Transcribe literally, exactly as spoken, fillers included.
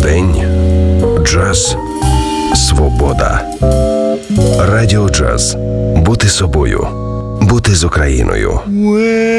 День, джаз, свобода. Радіо Джаз. Бути собою. Бути з Україною.